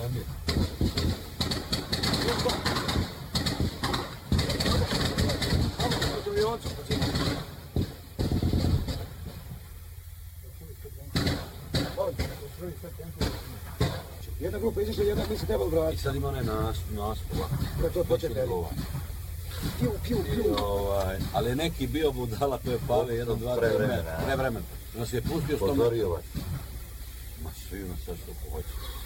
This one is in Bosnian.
Jedna grupa izišla, jedna mi se treba vratiti. I sad ima onaj naspova. To počete. Piu. Ali neki bio budala koje pale 1, 2, 3 vremena. Nas je pustio što... Pozorio vas. Ma svi nas sve što hoće.